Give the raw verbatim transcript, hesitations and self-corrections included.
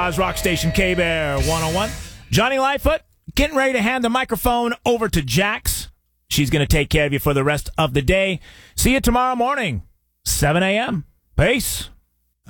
Oz Rock Station K-Bear one oh one. Johnny Lightfoot getting ready to hand the microphone over to Jax. She's going to take care of you for the rest of the day. See you tomorrow morning, seven a.m. Peace.